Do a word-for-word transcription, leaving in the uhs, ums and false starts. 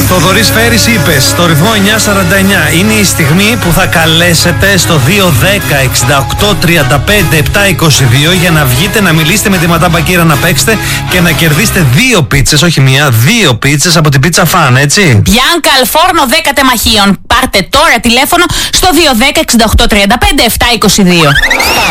Θοδωρής Φέρης είπε στο ρυθμό εννιά σαράντα εννιά είναι η στιγμή που θα καλέσετε στο δύο δέκα εξήντα οκτώ τριάντα πέντε επτά είκοσι δύο για να βγείτε να μιλήσετε με τη Ματά Μπακύρα, να παίξετε και να κερδίσετε δύο πίτσες, όχι μία, δύο πίτσες από την Pizza Fan, έτσι. Bianca Alforno δέκα τεμαχίων. Πάρτε τώρα τηλέφωνο στο δύο δέκα εξήντα οκτώ τριάντα πέντε επτά είκοσι δύο.